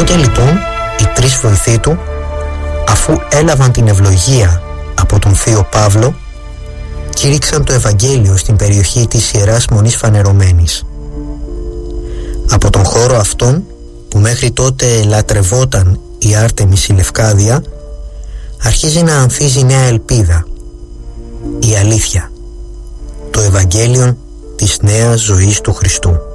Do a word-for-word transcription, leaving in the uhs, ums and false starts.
Τότε λοιπόν οι τρεις βοηθοί του, αφού έλαβαν την ευλογία από τον θείο Παύλο, κήρυξαν το Ευαγγέλιο στην περιοχή της Ιεράς Μονής Φανερωμένης. Από τον χώρο αυτόν, που μέχρι τότε λατρευόταν η Άρτεμις η Λευκάδια, αρχίζει να ανθίζει νέα ελπίδα, η αλήθεια, το Ευαγγέλιο της νέας ζωής του Χριστού.